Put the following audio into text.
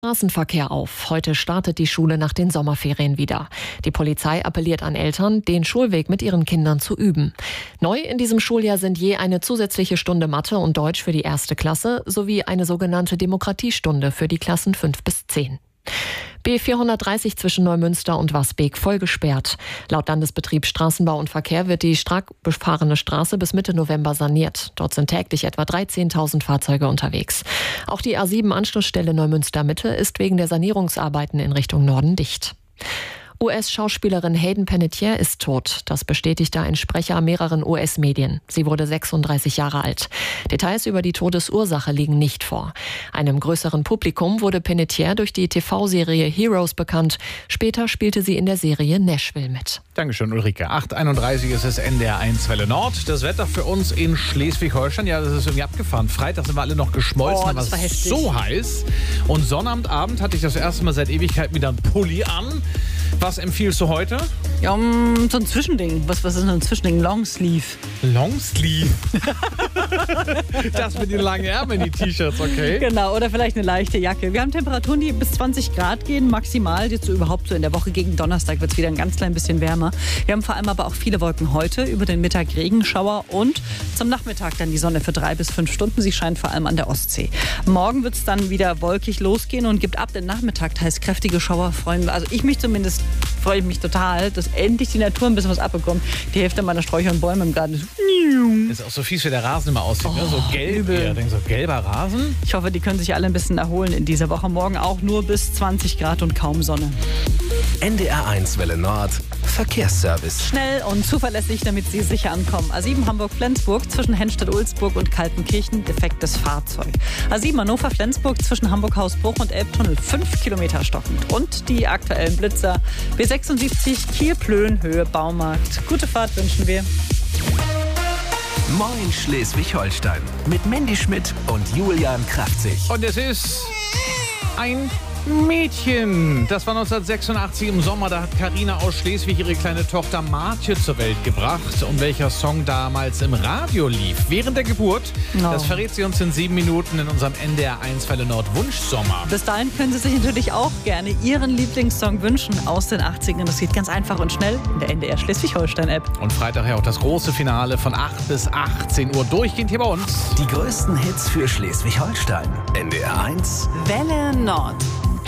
Straßenverkehr auf. Heute startet die Schule nach den Sommerferien wieder. Die Polizei appelliert an Eltern, den Schulweg mit ihren Kindern zu üben. Neu in diesem Schuljahr sind je eine zusätzliche Stunde Mathe und Deutsch für die 1. Klasse sowie eine sogenannte Demokratiestunde für die Klassen 5 bis 10. B430 zwischen Neumünster und Wasbeek voll gesperrt. Laut Landesbetrieb Straßenbau und Verkehr wird die stark befahrene Straße bis Mitte November saniert. Dort sind täglich etwa 13.000 Fahrzeuge unterwegs. Auch die A7-Anschlussstelle Neumünster Mitte ist wegen der Sanierungsarbeiten in Richtung Norden dicht. US-Schauspielerin Hayden Panettiere ist tot. Das bestätigte ein Sprecher mehreren US-Medien. Sie wurde 36 Jahre alt. Details über die Todesursache liegen nicht vor. Einem größeren Publikum wurde Panettiere durch die TV-Serie Heroes bekannt. Später spielte sie in der Serie Nashville mit. Dankeschön, Ulrike. 8:31 ist es NDR 1 Welle Nord. Das Wetter für uns in Schleswig-Holstein, ja, das ist irgendwie abgefahren. Freitag sind wir alle noch geschmolzen, aber es war so heiß. Und Sonnabendabend hatte ich das erste Mal seit Ewigkeit wieder einen Pulli an. Was empfiehlst du heute? Ja, so ein Zwischending. Was ist denn ein Zwischending? Longsleeve. Longsleeve? Das mit den langen Ärmeln, die T-Shirts, okay? Genau, oder vielleicht eine leichte Jacke. Wir haben Temperaturen, die bis 20 Grad gehen, maximal. Jetzt so überhaupt so in der Woche gegen Donnerstag wird es wieder ein ganz klein bisschen wärmer. Wir haben vor allem aber auch viele Wolken heute, über den Mittag Regenschauer und zum Nachmittag dann die Sonne für 3 bis 5 Stunden. Sie scheint vor allem an der Ostsee. Morgen wird es dann wieder wolkig losgehen und gibt ab den Nachmittag teils kräftige Schauer. Also freue mich total, dass endlich die Natur ein bisschen was abbekommt. Die Hälfte meiner Sträucher und Bäume im Garten ist auch so fies, wie der Rasen immer aussieht. Ne? So gelb, so gelber Rasen. Ich hoffe, die können sich alle ein bisschen erholen in dieser Woche. Morgen auch nur bis 20 Grad und kaum Sonne. NDR 1 Welle Nord, Verkehrsservice. Schnell und zuverlässig, damit Sie sicher ankommen. A7 Hamburg-Flensburg zwischen Hennstedt-Ulzburg und Kaltenkirchen, defektes Fahrzeug. A7 Hannover-Flensburg zwischen Hamburg-Hausbruch und Elbtunnel 5 Kilometer stockend. Und die aktuellen Blitzer B76 Kiel-Plön, Höhe Baumarkt. Gute Fahrt wünschen wir. Moin Schleswig-Holstein mit Mandy Schmidt und Julian Kraftzig. Und es ist ein Mädchen. Das war 1986 im Sommer. Da hat Carina aus Schleswig ihre kleine Tochter Martje zur Welt gebracht. Und welcher Song damals im Radio lief während der Geburt, das verrät sie uns in 7 Minuten in unserem NDR 1 Welle Nord Wunschsommer. Bis dahin können Sie sich natürlich auch gerne Ihren Lieblingssong wünschen aus den 80ern. Das geht ganz einfach und schnell in der NDR Schleswig-Holstein-App. Und Freitag ja auch das große Finale von 8 bis 18 Uhr durchgehend hier bei uns. Die größten Hits für Schleswig-Holstein. NDR 1 Welle Nord.